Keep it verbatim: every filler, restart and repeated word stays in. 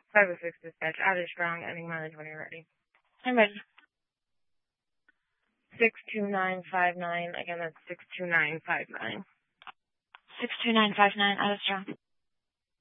five oh six dispatch, out of strong, ending mileage when you're ready. I'm ready. six two nine five nine, again that's six two nine five nine. six two nine five nine, out of strong.